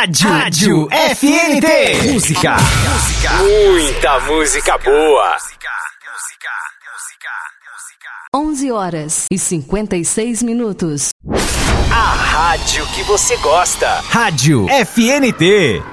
Rádio FNT. Música. Muita música boa. 11h56. A rádio que você gosta. Rádio FNT.